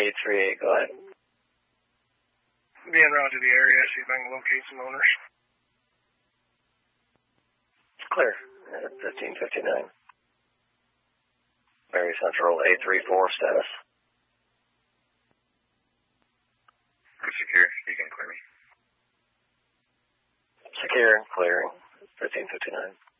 838, go ahead. Being around to the area, see if I can locate some owners. Clear. 1559. Mary Central 834 status. I'm secure. You can clear me. Secure, clearing. 1559.